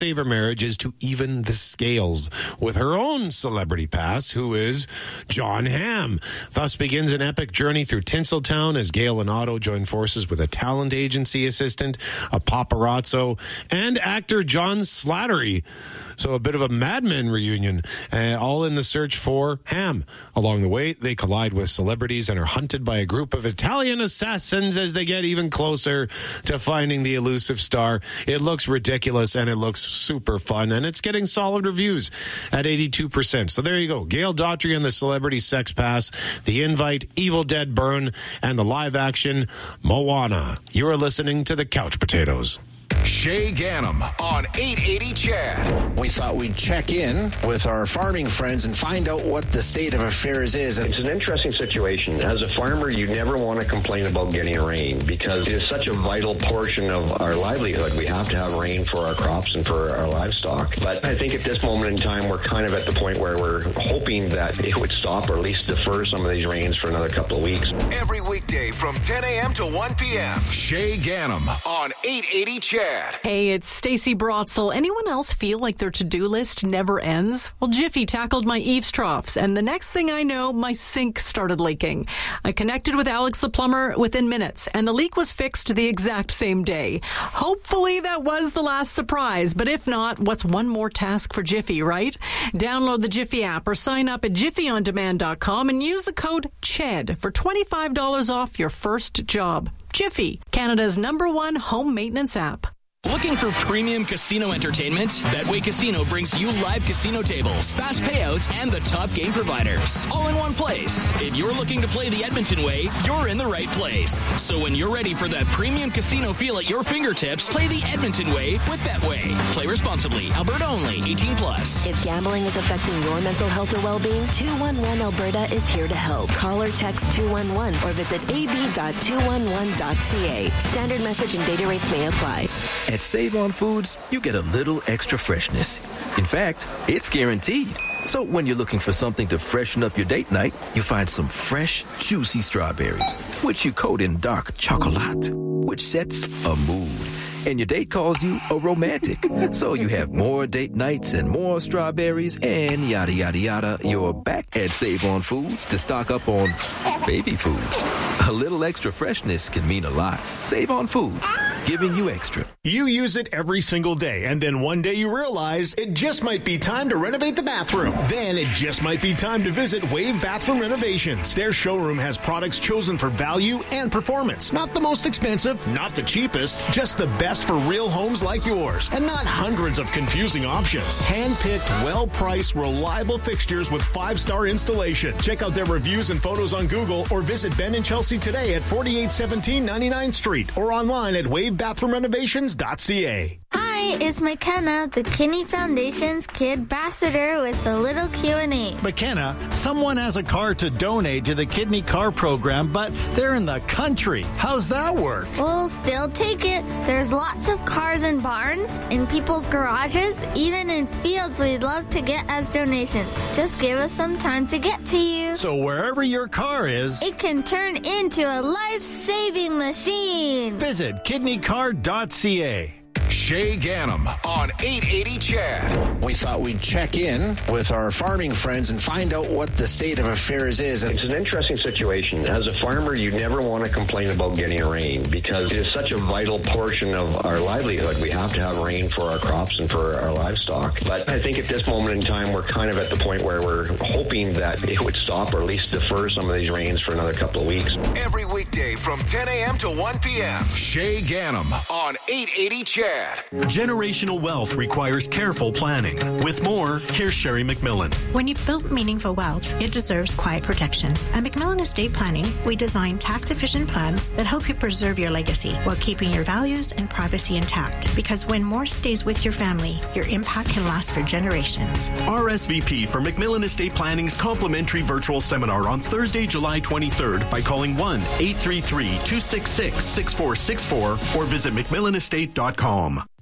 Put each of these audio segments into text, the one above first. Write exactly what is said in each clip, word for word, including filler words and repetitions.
save her marriage is to even the scales with her own celebrity past, who is Jon Hamm. Thus begins an epic journey through Tinseltown as Gail and Otto join forces with a talent agency assistant, a paparazzo, and actor John Slattery. So a bit of a Mad Men reunion, uh, all in the search for Hamm. Along the way, they collide with celebrities and are hunted by a group of Italian assassins as they get even closer to finding the elusive star. It looks ridiculous and it looks super fun, and it's getting solid reviews at eighty-two percent. So there you go. Gail Daughtry and the Celebrity Sex Pass, The Invite, Evil Dead Burn, and the live action Moana. You are listening to The Couch Potatoes. Shay Gannam on eight eighty C H A D. We thought we'd check in with our farming friends and find out what the state of affairs is. It's an interesting situation. As a farmer, you never want to complain about getting rain because it is such a vital portion of our livelihood. We have to have rain for our crops and for our livestock. But I think at this moment in time, we're kind of at the point where we're hoping that it would stop or at least defer some of these rains for another couple of weeks. Every weekday from ten a.m. to one p.m. Shay Gannam on eight eighty C H A D. Hey, it's Stacey Brotzel. Anyone else feel like their to-do list never ends? Well, Jiffy tackled my eaves troughs, and the next thing I know, my sink started leaking. I connected with Alex the plumber within minutes, and the leak was fixed the exact same day. Hopefully that was the last surprise, but if not, what's one more task for Jiffy, right? Download the Jiffy app or sign up at jiffy on demand dot com and use the code C H E D for twenty-five dollars off your first job. Jiffy, Canada's number one home maintenance app. Looking for premium casino entertainment? Betway Casino brings you live casino tables, fast payouts, and the top game providers, all in one place. If you're looking to play the Edmonton way, you're in the right place. So when you're ready for that premium casino feel at your fingertips, play the Edmonton way with Betway. Play responsibly. Alberta only. eighteen plus. If gambling is affecting your mental health or well-being, two one one Alberta is here to help. Call or text two one one or visit a b dot two one one dot c a. Standard message and data rates may apply. At Save On Foods, you get a little extra freshness. In fact, it's guaranteed. So when you're looking for something to freshen up your date night, you find some fresh, juicy strawberries, which you coat in dark chocolate, which sets a mood. And your date calls you a romantic. So you have more date nights and more strawberries and yada, yada, yada. You're back at Save On Foods to stock up on baby food. A little extra freshness can mean a lot. Save On Foods, giving you extra. You use it every single day, and then one day you realize it just might be time to renovate the bathroom. Then it just might be time to visit Wave Bathroom Renovations. Their showroom has products chosen for value and performance. Not the most expensive, not the cheapest, just the best for real homes like yours, and not hundreds of confusing options. Hand-picked, well-priced, reliable fixtures with five-star installation. Check out their reviews and photos on Google or visit Ben and Chelsea today at forty-eight seventeen ninety-ninth Street or online at wave bathroom renovations dot c a. Hi, it's McKenna, the Kinney Foundation's Kid Ambassador with a little Q and A. McKenna, someone has a car to donate to the Kidney Car Program, but they're in the country. How's that work? We'll still take it. There's lots of cars in barns, in people's garages, even in fields we'd love to get as donations. Just give us some time to get to you. So wherever your car is, it can turn into a life-saving machine. Visit kidney car dot c a. Shay Gannam on eight eighty C H A D. We thought we'd check in with our farming friends and find out what the state of affairs is. It's an interesting situation. As a farmer, you never want to complain about getting rain because it is such a vital portion of our livelihood. We have to have rain for our crops and for our livestock. But I think at this moment in time, we're kind of at the point where we're hoping that it would stop or at least defer some of these rains for another couple of weeks. Every weekday from ten a.m. to one p.m. Shay Gannam on eight eighty C H A D. Generational wealth requires careful planning. With more, here's Sherry McMillan. When you've built meaningful wealth, it deserves quiet protection. At McMillan Estate Planning, we design tax-efficient plans that help you preserve your legacy while keeping your values and privacy intact. Because when more stays with your family, your impact can last for generations. R S V P for McMillan Estate Planning's complimentary virtual seminar on Thursday, July twenty-third by calling one eight three three, two six six, six four six four or visit mcmillan estate dot com.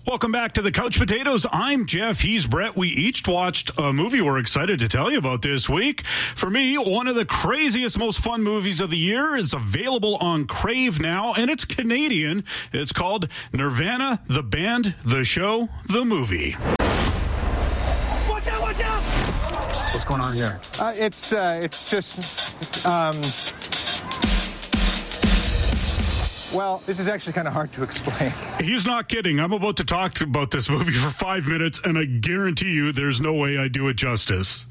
Welcome back to the Couch Potatoes. I'm Jeff. He's Brett. We each watched a movie we're excited to tell you about this week. For me, one of the craziest, most fun movies of the year is available on Crave now, and it's Canadian. It's called Nirvana, the Band, the Show, the Movie. Watch out, watch out! What's going on here? Uh, it's, uh, it's just, um... Well, this is actually kind of hard to explain. He's not kidding. I'm about to talk about this movie for five minutes, and I guarantee you there's no way I do it justice.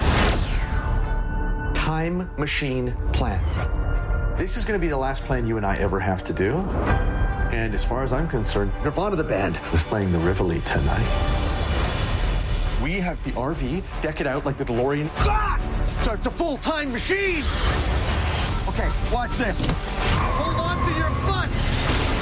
Time machine plan. This is going to be the last plan you and I ever have to do. And as far as I'm concerned, Nirvana the band is playing the Rivoli tonight. We have the R V, deck it out like the DeLorean. Ah! So it's a full-time machine! Okay, watch this. Hold on to your butts!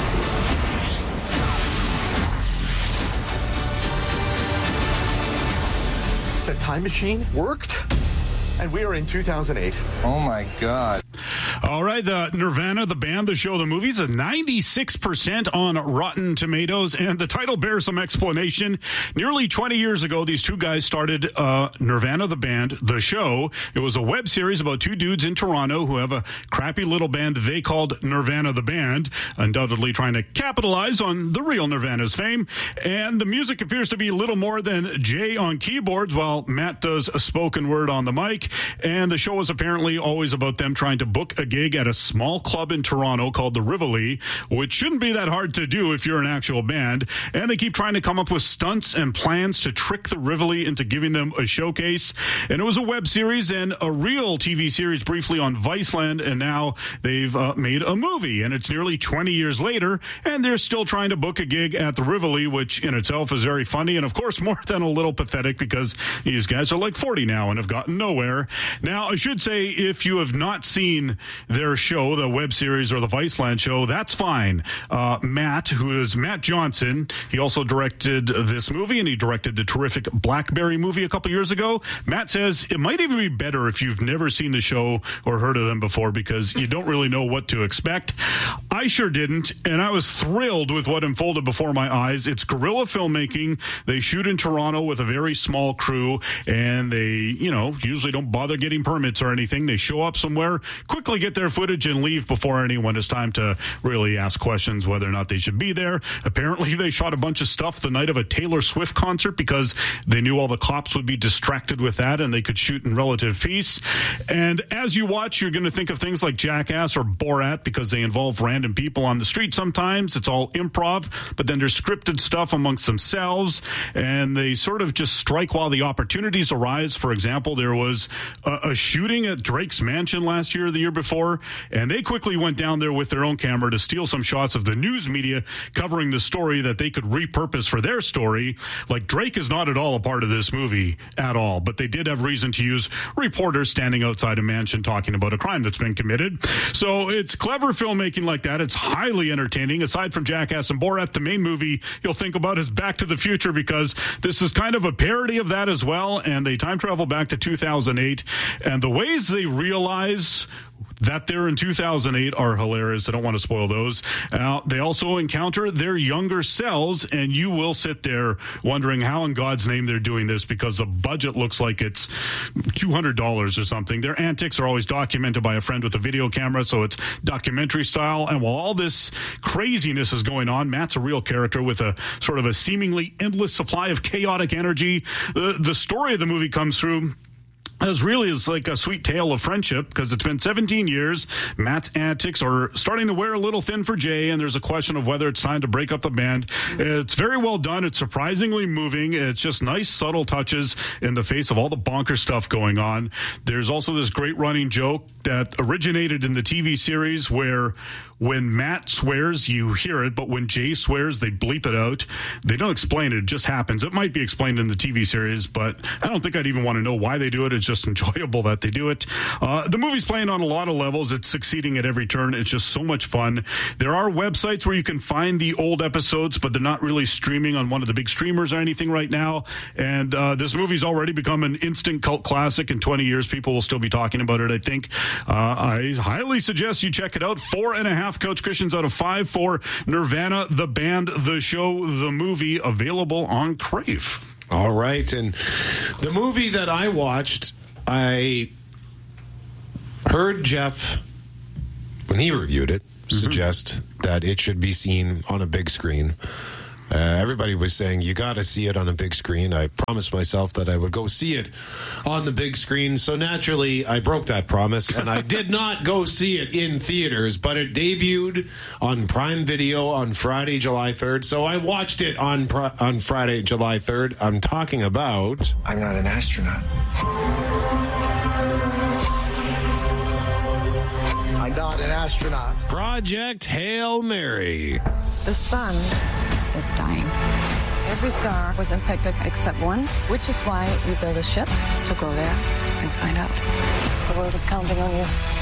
The time machine worked, and we are in two thousand eight. Oh my God. All right, the Nirvana, the band, the show, the movies, a ninety-six percent on Rotten Tomatoes, and the title bears some explanation. Nearly twenty years ago, these two guys started uh, Nirvana, the band, the show. It was a web series about two dudes in Toronto who have a crappy little band they called Nirvana, the band, undoubtedly trying to capitalize on the real Nirvana's fame. And the music appears to be little more than Jay on keyboards while Matt does a spoken word on the mic. And the show is apparently always about them trying to book a gig at a small club in Toronto called the Rivoli, which shouldn't be that hard to do if you're an actual band. And they keep trying to come up with stunts and plans to trick the Rivoli into giving them a showcase. And it was a web series and a real T V series briefly on Viceland, and now they've uh, made a movie. And it's nearly twenty years later, and they're still trying to book a gig at the Rivoli, which in itself is very funny and, of course, more than a little pathetic because these guys are like forty now and have gotten nowhere. Now, I should say, if you have not seen their show, the web series or the Viceland show, that's fine. Uh, Matt, who is Matt Johnson, he also directed this movie, and he directed the terrific Blackberry movie a couple years ago. Matt says it might even be better if you've never seen the show or heard of them before because you don't really know what to expect. I sure didn't, and I was thrilled with what unfolded before my eyes. It's guerrilla filmmaking. They shoot in Toronto with a very small crew, and they, you know, usually don't bother getting permits or anything. They show up somewhere, quickly get their footage, and leave before anyone has time to really ask questions whether or not they should be there. Apparently, they shot a bunch of stuff the night of a Taylor Swift concert because they knew all the cops would be distracted with that and they could shoot in relative peace. And as you watch, you're going to think of things like Jackass or Borat because they involve random people on the street sometimes. It's all improv, but then there's scripted stuff amongst themselves, and they sort of just strike while the opportunities arise. For example, there was a, a shooting at Drake's mansion last year or the year before, and they quickly went down there with their own camera to steal some shots of the news media covering the story that they could repurpose for their story. Like, Drake is not at all a part of this movie at all, but they did have reason to use reporters standing outside a mansion talking about a crime that's been committed. So it's clever filmmaking like that. It's highly entertaining. Aside from Jackass and Borat, the main movie you'll think about is Back to the Future because this is kind of a parody of that as well, and they time travel back to two thousand eight, and the ways they realize that they're in two thousand eight are hilarious. I don't want to spoil those. Uh, they also encounter their younger selves, and you will sit there wondering how in God's name they're doing this because the budget looks like it's two hundred dollars or something. Their antics are always documented by a friend with a video camera, so it's documentary style. And while all this craziness is going on, Matt's a real character with a sort of a seemingly endless supply of chaotic energy. The, the story of the movie comes through as really is like a sweet tale of friendship because it's been seventeen years. Matt's antics are starting to wear a little thin for Jay, and there's a question of whether it's time to break up the band. It's very well done. It's surprisingly moving. It's just nice, subtle touches in the face of all the bonker stuff going on. There's also this great running joke that originated in the T V series where when Matt swears, you hear it, but when Jay swears, they bleep it out. They don't explain it. It just happens. It might be explained in the T V series, but I don't think I'd even want to know why they do it. It's just enjoyable that they do it. Uh, the movie's playing on a lot of levels. It's succeeding at every turn. It's just so much fun. There are websites where you can find the old episodes, but they're not really streaming on one of the big streamers or anything right now. And uh, this movie's already become an instant cult classic. In twenty years, people will still be talking about it, I think. Uh, I highly suggest you check it out. Four and a half half couch cushions out of five for Nirvana, the band, the show, the movie, available on Crave. All right. And the movie that I watched, I heard Jeff, when he reviewed it, mm-hmm. suggest that it should be seen on a big screen. Uh, everybody was saying, you got to see it on a big screen. I promised myself that I would go see it on the big screen. So naturally, I broke that promise, and I did not go see it in theaters, but it debuted on Prime Video on Friday, July third. So I watched it on on Friday, July third. I'm talking about... I'm not an astronaut. I'm not an astronaut. Project Hail Mary. The sun is dying. Every star was infected except one, which is why we built a ship to go there and find out. The world is counting on you.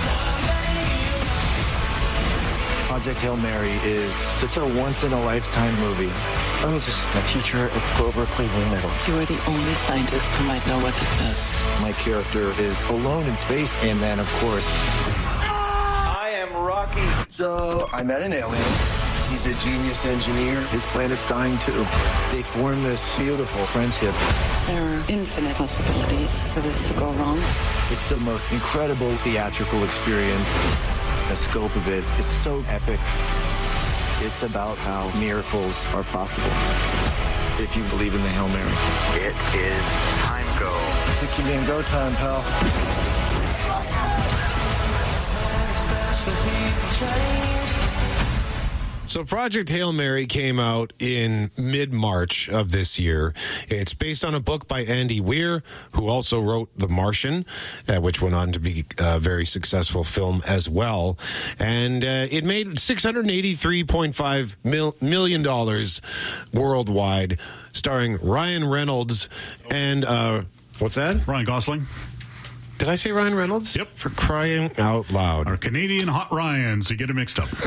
Project Hail Mary is such a once-in-a-lifetime movie. I'm just a teacher at Grover Cleveland Middle. You are the only scientist who might know what this is. My character is alone in space, and then, of course... I am Rocky. So, I met an alien. He's a genius engineer. His planet's dying too. They form this beautiful friendship. There are infinite possibilities for this to go wrong. It's the most incredible theatrical experience. The scope of it, it's so epic. It's about how miracles are possible. If you believe in the Hail Mary. It is time go. It can be go time, pal. So Project Hail Mary came out in mid-March of this year. It's based on a book by Andy Weir, who also wrote The Martian, uh, which went on to be a very successful film as well. And uh, it made six hundred eighty-three point five million dollars worldwide, starring Ryan Reynolds and, uh, what's that? Ryan Gosling. Did I say Ryan Reynolds? Yep. For crying out loud. Our Canadian Hot Ryans, you get it mixed up.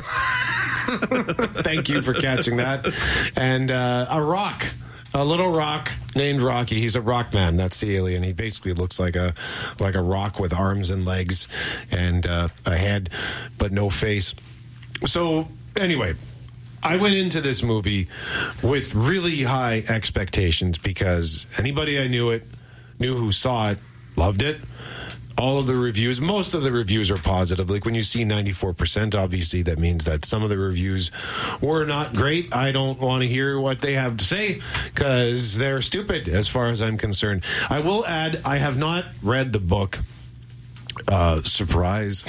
Thank you for catching that. And uh, a rock, a little rock named Rocky. He's a rock man. That's the alien. He basically looks like a like a rock with arms and legs and uh, a head, but no face. So anyway, I went into this movie with really high expectations because anybody I knew it, knew who saw it, loved it. All of the reviews, most of the reviews are positive. Like when you see ninety-four percent, obviously that means that some of the reviews were not great. I don't want to hear what they have to say because they're stupid as far as I'm concerned. I will add, I have not read the book. Uh, surprise.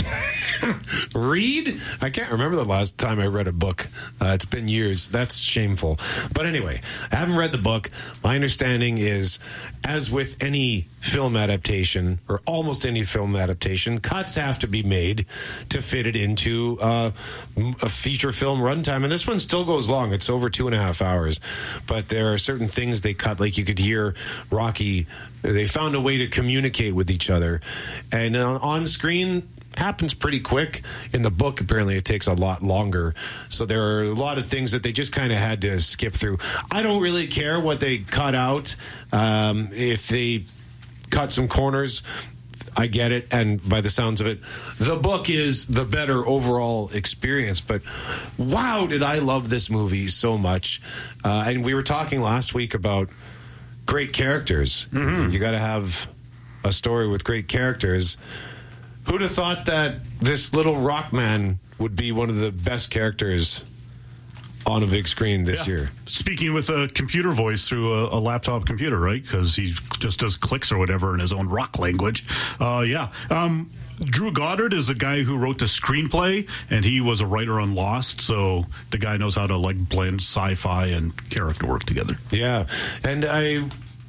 Read? I can't remember the last time I read a book. Uh, it's been years. That's shameful. But anyway, I haven't read the book. My understanding is, as with any film adaptation, or almost any film adaptation, cuts have to be made to fit it into uh, a feature film runtime. And this one still goes long. It's over two and a half hours. But there are certain things they cut, like you could hear Rocky. They found a way to communicate with each other. And uh, on screen, happens pretty quick. In the book, apparently, it takes a lot longer. So there are a lot of things that they just kind of had to skip through. I don't really care what they cut out. Um, if they cut some corners, I get it. And by the sounds of it, the book is the better overall experience. But wow, did I love this movie so much. Uh, and we were talking last week about great characters. Mm-hmm. You got to have a story with great characters. Who'd have thought that this little rock man would be one of the best characters on a big screen this yeah. year? Speaking with a computer voice through a, a laptop computer, right? Because he just does clicks or whatever in his own rock language. Uh, yeah. Um, Drew Goddard is the guy who wrote the screenplay, and he was a writer on Lost, so the guy knows how to like blend sci-fi and character work together. Yeah, and I...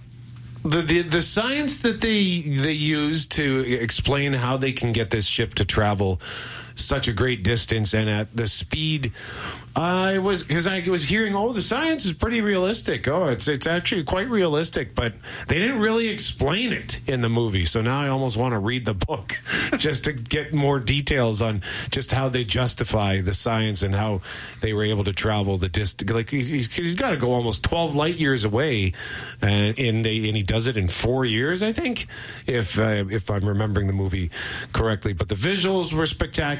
The, the the science that they they use to explain how they can get this ship to travel such a great distance and at the speed, I was because I was hearing, oh, the science is pretty realistic. Oh, it's it's actually quite realistic, but they didn't really explain it in the movie. So now I almost want to read the book just to get more details on just how they justify the science and how they were able to travel the distance. Like he's, he's, he's got to go almost twelve light years away, and and, they, and he does it in four years, I think, if uh, if I'm remembering the movie correctly. But the visuals were spectacular.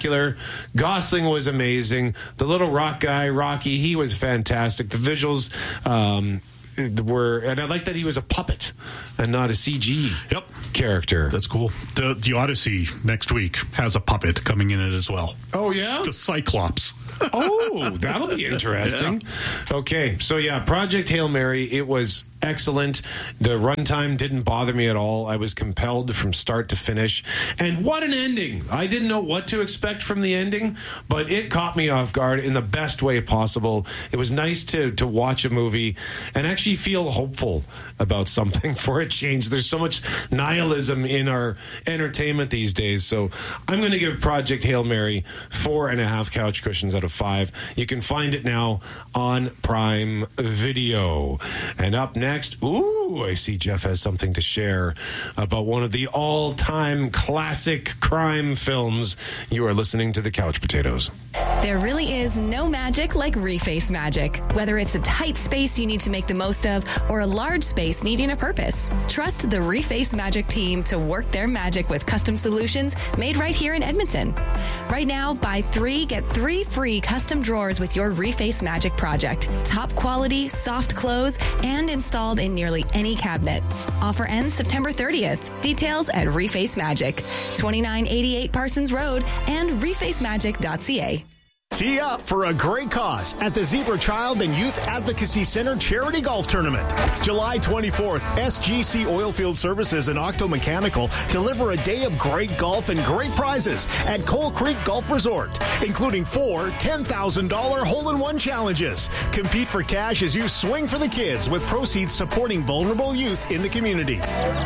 spectacular. Gosling was amazing. The little rock guy, Rocky, he was fantastic. The visuals um, were, and I like that he was a puppet and not a C G yep. character. That's cool. The the Odyssey next week has a puppet coming in it as well. Oh, yeah? The Cyclops. Oh, that'll be interesting. Yeah. Okay, so yeah, Project Hail Mary, it was excellent. The runtime didn't bother me at all. I was compelled from start to finish. And what an ending. I didn't know what to expect from the ending, but it caught me off guard in the best way possible. It was nice to, to watch a movie and actually feel hopeful about something for a change. There's so much nihilism in our entertainment these days. So I'm going to give Project Hail Mary four and a half couch cushions out of five. You can find it now on Prime Video. And up next, Next, ooh, I see Jeff has something to share about one of the all-time classic crime films. You are listening to The Couch Potatoes. There really is no magic like Reface Magic. Whether it's a tight space you need to make the most of or a large space needing a purpose, trust the Reface Magic team to work their magic with custom solutions made right here in Edmonton. Right now, buy three, get three free custom drawers with your Reface Magic project. Top quality, soft close, and install in nearly any cabinet. Offer ends September thirtieth. Details at Reface Magic, twenty-nine eighty-eight Parsons Road and reface magic dot c a. Tee up for a great cause at the Zebra Child and Youth Advocacy Center Charity Golf Tournament. July twenty-fourth, S G C Oilfield Services and Octo Mechanical deliver a day of great golf and great prizes at Coal Creek Golf Resort, including four ten thousand dollars hole-in-one challenges. Compete for cash as you swing for the kids with proceeds supporting vulnerable youth in the community.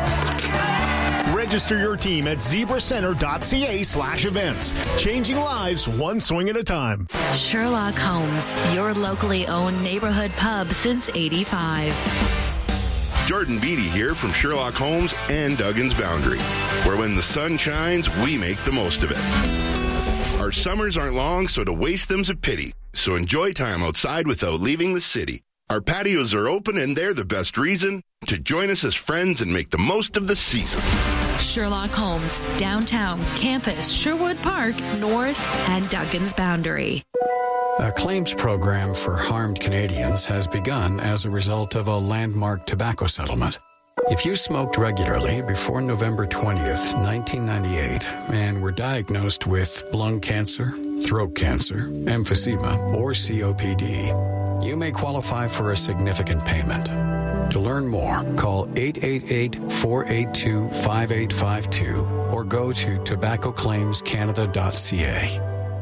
Register your team at zebracenter.ca slash events. Changing lives one swing at a time. Sherlock Holmes, your locally owned neighborhood pub since eighty-five. Jordan Beatty here from Sherlock Holmes and Duggan's Boundary, where when the sun shines, we make the most of it. Our summers aren't long, so to waste them's a pity. So enjoy time outside without leaving the city. Our patios are open, and they're the best reason to join us as friends and make the most of the season. Sherlock Holmes, downtown, campus, Sherwood Park, North, and Duggan's Boundary. A claims program for harmed Canadians has begun as a result of a landmark tobacco settlement. If you smoked regularly before November twentieth, nineteen ninety-eight, and were diagnosed with lung cancer, throat cancer, emphysema, or C O P D, you may qualify for a significant payment. To learn more, call eight eight eight, four eight two, five eight five two or go to tobacco claims canada dot c a.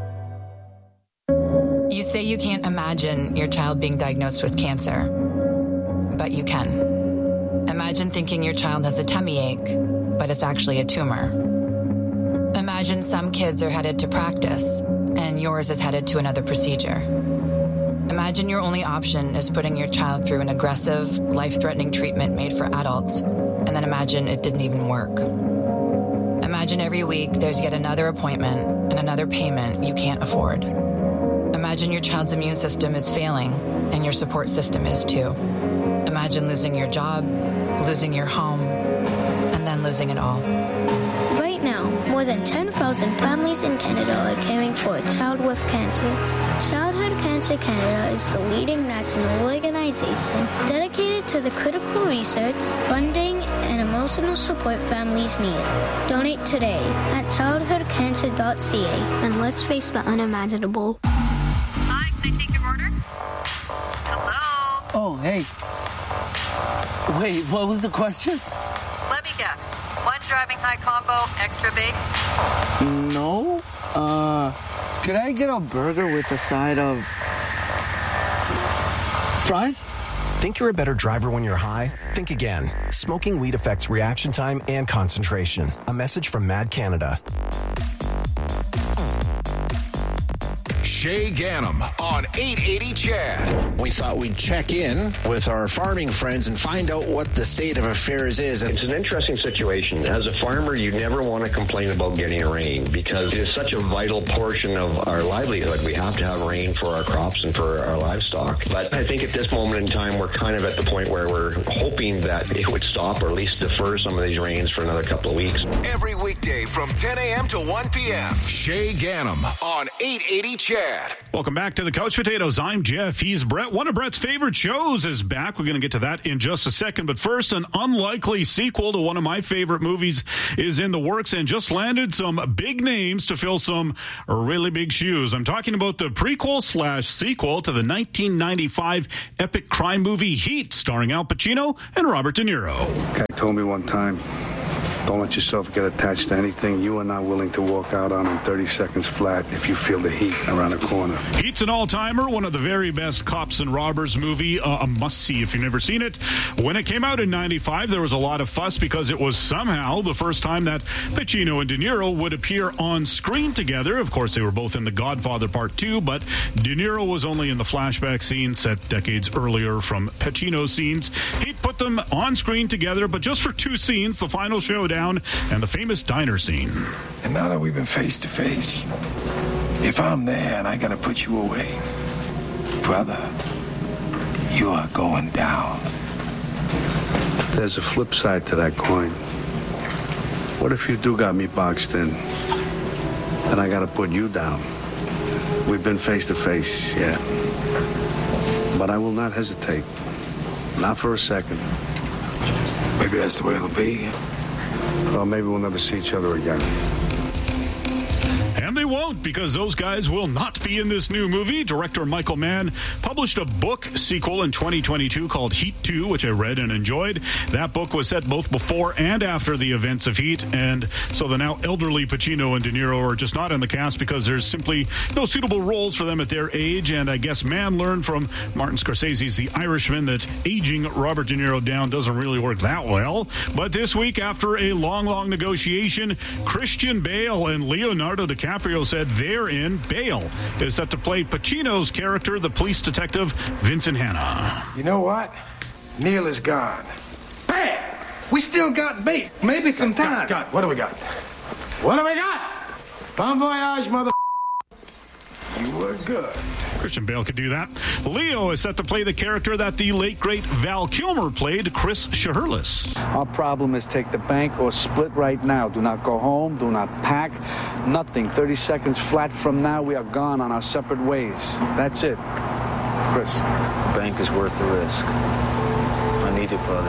You say you can't imagine your child being diagnosed with cancer, but you can. Imagine thinking your child has a tummy ache, but it's actually a tumor. Imagine some kids are headed to practice, and yours is headed to another procedure. Imagine your only option is putting your child through an aggressive, life-threatening treatment made for adults, and then imagine it didn't even work. Imagine every week there's yet another appointment and another payment you can't afford. Imagine your child's immune system is failing, and your support system is too. Imagine losing your job, losing your home, and then losing it all. Right now, more than ten thousand families in Canada are caring for a child with cancer. Childhood Cancer Canada is the leading national organization dedicated to the critical research, funding, and emotional support families need. Donate today at childhood cancer dot c a and let's face the unimaginable. Hi, can I take your order? Hello? Oh, hey. Wait, what was the question? Let me guess. One driving high combo, extra baked? No. Uh, could I get a burger with a side of fries? Think you're a better driver when you're high? Think again. Smoking weed affects reaction time and concentration. A message from Mad Canada. Shay Ganem on eight eighty C H A D. We thought we'd check in with our farming friends and find out what the state of affairs is. It's an interesting situation. As a farmer, you never want to complain about getting rain because it is such a vital portion of our livelihood. We have to have rain for our crops and for our livestock. But I think at this moment in time, we're kind of at the point where we're hoping that it would stop or at least defer some of these rains for another couple of weeks. Every weekday from ten a.m. to one p.m. Shay Ganem on eight eighty C H A D. Welcome back to the Couch Potatoes. I'm Jeff. He's Brett. One of Brett's favorite shows is back. We're going to get to that in just a second. But first, an unlikely sequel to one of my favorite movies is in the works and just landed some big names to fill some really big shoes. I'm talking about the prequel slash sequel to the nineteen ninety-five epic crime movie Heat, starring Al Pacino and Robert De Niro. Guy told me one time, don't let yourself get attached to anything you are not willing to walk out on in thirty seconds flat if you feel the heat around the corner. Heat's an all-timer, one of the very best cops and robbers movie, uh, a must-see if you've never seen it. When it came out in ninety-five, there was a lot of fuss because it was somehow the first time that Pacino and De Niro would appear on screen together. Of course, they were both in The Godfather Part two, but De Niro was only in the flashback scene set decades earlier from Pacino's scenes. Heat put them on screen together, but just for two scenes, the final showdown and the famous diner scene. And now that we've been face to face, if I'm there and I gotta put you away, brother, you are going down. There's a flip side to that coin. What if you do got me boxed in, and I gotta put you down? We've been face to face, yeah. But I will not hesitate. Not for a second. Maybe that's the way it'll be. Well, maybe we'll never see each other again. And they won't, because those guys will not be in this new movie. Director Michael Mann published a book sequel in twenty twenty-two called Heat two, which I read and enjoyed. That book was set both before and after the events of Heat, and so the now elderly Pacino and De Niro are just not in the cast because there's simply no suitable roles for them at their age. And I guess Mann learned from Martin Scorsese's The Irishman that aging Robert De Niro down doesn't really work that well. But this week, after a long, long negotiation, Christian Bale and Leonardo DiCaprio said they're in. Bale is set to play Pacino's character, the police detective Vincent Hanna. You know what? Neil is gone. Bam! We still got bait. Maybe some time. Got, got. What do we got? What do we got? Bon voyage, mother. You were good. Christian Bale could do that. Leo is set to play the character that the late, great Val Kilmer played, Chris Shiherlis. Our problem is take the bank or split right now. Do not go home. Do not pack. Nothing. thirty seconds flat from now, we are gone on our separate ways. That's it. Chris. The bank is worth the risk. I need it, brother.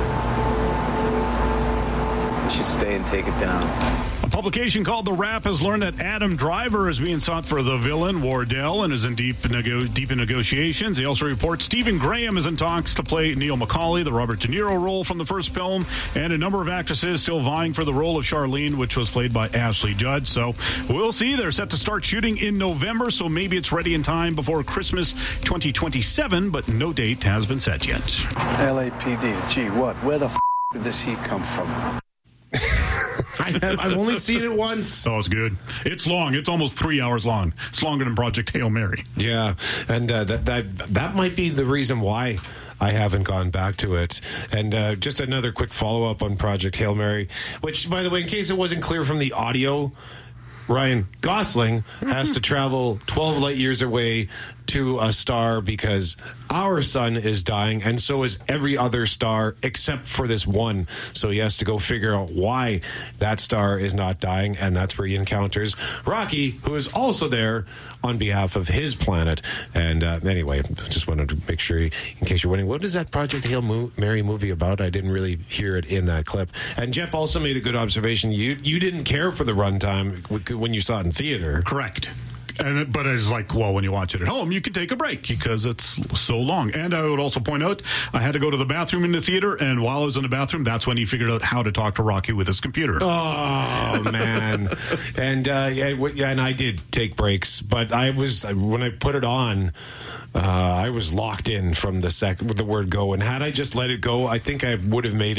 We should stay and take it down. A publication called The Wrap has learned that Adam Driver is being sought for the villain, Wardell, and is in deep, nego- deep in negotiations. They also report Stephen Graham is in talks to play Neil McCauley, the Robert De Niro role from the first film, and a number of actresses still vying for the role of Charlene, which was played by Ashley Judd. So we'll see. They're set to start shooting in November, so maybe it's ready in time before Christmas twenty twenty-seven, but no date has been set yet. L A P D, gee, what? Where the f*** did this heat come from? I have, I've only seen it once. Oh, it's good. It's long. It's almost three hours long. It's longer than Project Hail Mary. Yeah, and uh, that that that might be the reason why I haven't gone back to it. And uh, just another quick follow-up on Project Hail Mary, which, by the way, in case it wasn't clear from the audio, Ryan Gosling has to travel twelve light years away to a star because our sun is dying, and so is every other star except for this one. So he has to go figure out why that star is not dying, and that's where he encounters Rocky, who is also there on behalf of his planet. And uh, anyway, just wanted to make sure, in case you're wondering, what is that Project Hail Mo- Mary movie about? I didn't really hear it in that clip. And Jeff also made a good observation. You you didn't care for the runtime when you saw it in theater. Correct. And, but it's like, well, when you watch it at home, you can take a break because it's so long. And I would also point out, I had to go to the bathroom in the theater, and while I was in the bathroom, that's when he figured out how to talk to Rocky with his computer. Oh, man. and uh, yeah, and I did take breaks, but I was, when I put it on, uh, I was locked in from the sec, with the word go. And had I just let it go, I think I would have made it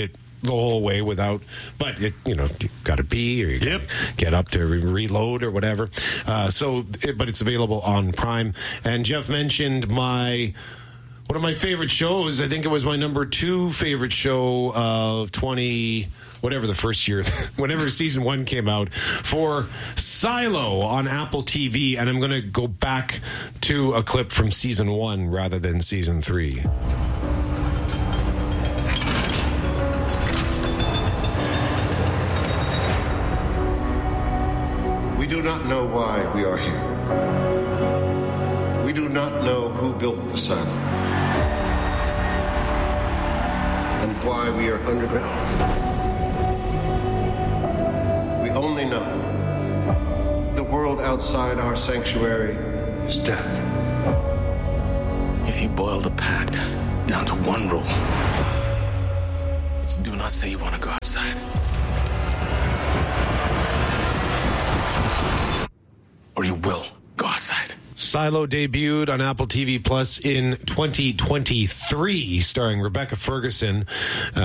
the whole way without, but it, you know, you got to pee or you yep. get up to re- reload or whatever. Uh, so, it, but it's available on Prime. And Jeff mentioned my one of my favorite shows. I think it was my number two favorite show of twenty. Whatever the first year, whenever season one came out, for Silo on Apple T V. And I'm going to go back to a clip from season one rather than season three. We do not know why we are here. We do not know who built the silo and why we are underground. We only know the world outside our sanctuary is death. If you boil the pact down to one rule, it's do not say you want to go outside. Or you will go outside. Silo debuted on Apple T V Plus in twenty twenty-three, starring Rebecca Ferguson uh,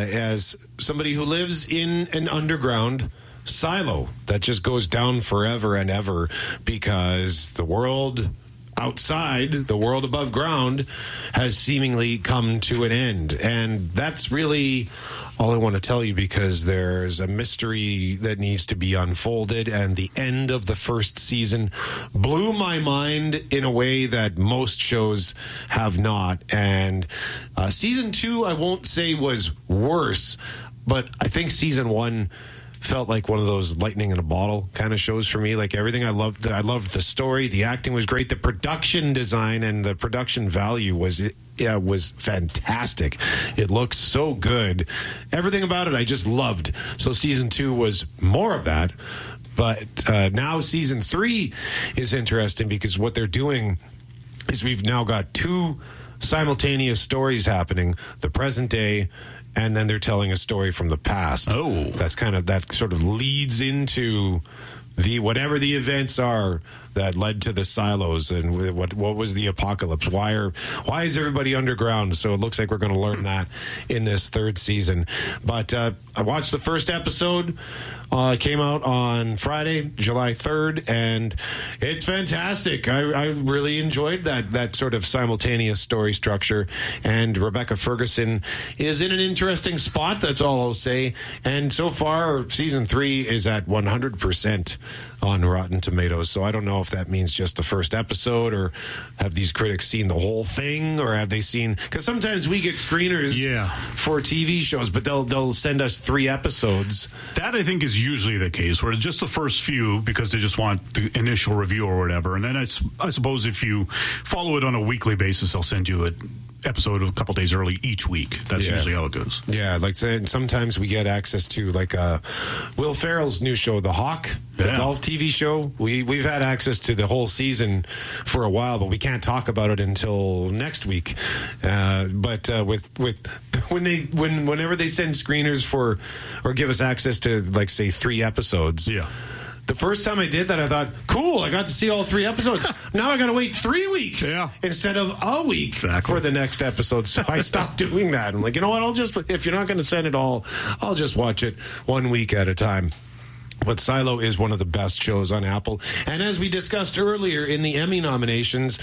as somebody who lives in an underground silo that just goes down forever and ever because the world outside, the world above ground, has seemingly come to an end. And that's really all I want to tell you, because there's a mystery that needs to be unfolded, and the end of the first season blew my mind in a way that most shows have not. And uh, season two, I won't say was worse, but I think season one felt like one of those lightning in a bottle kind of shows for me. Like everything I loved, I loved the story, the acting was great, the production design and the production value was yeah was fantastic. It looked so good. Everything about it I just loved. So season two was more of that. But uh, now season three is interesting because what they're doing is we've now got two simultaneous stories happening, the present day, and then they're telling a story from the past. Oh. That's kind of, that sort of leads into the, whatever the events are that led to the silos and what what was the apocalypse. Why are why is everybody underground? So it looks like we're going to learn that in this third season. But uh, I watched the first episode. Uh, it came out on Friday, July third, and it's fantastic. I, I really enjoyed that that sort of simultaneous story structure. And Rebecca Ferguson is in an interesting spot. That's all I'll say. And so far, season three is at one hundred percent on Rotten Tomatoes. So I don't know if that means just the first episode, or have these critics seen the whole thing, or have they seen? Because sometimes we get screeners yeah. for T V shows, but they'll they'll send us three episodes. That I think is usually the case, where it's just the first few because they just want the initial review or whatever. And then I, I suppose if you follow it on a weekly basis, they'll send you a episode a couple days early each week. That's yeah. usually how it goes. Yeah, like saying sometimes we get access to like uh, Will Ferrell's new show, The Hawk, the yeah. golf T V show. We we've had access to the whole season for a while, but we can't talk about it until next week. Uh, but uh, with with when they when whenever they send screeners for or give us access to like say three episodes, yeah. The first time I did that, I thought, cool, I got to see all three episodes. Now I got to wait three weeks yeah. instead of a week exactly. for the next episode. So I stopped doing that. I'm like, you know what? I'll just, if you're not going to send it all, I'll just watch it one week at a time. But Silo is one of the best shows on Apple. And as we discussed earlier in the Emmy nominations,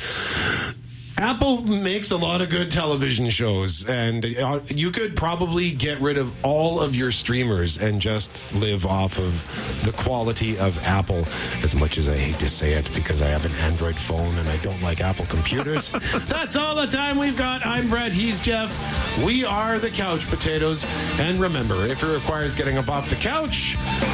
Apple makes a lot of good television shows, and you could probably get rid of all of your streamers and just live off of the quality of Apple, as much as I hate to say it because I have an Android phone and I don't like Apple computers. That's all the time we've got. I'm Brett. He's Jeff. We are the Couch Potatoes. And remember, if it requires getting up off the couch,